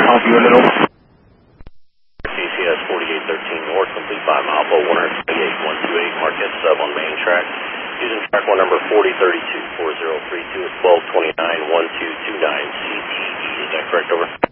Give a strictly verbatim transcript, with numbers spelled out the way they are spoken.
Copy a little. C C S forty-eight thirteen North, complete by mile boat one twenty-eight one two eight, Marquette sub on main track. Using track one number forty thirty-two four zero three two, twelve twenty-nine one two two nine C T E. Is that correct? Over.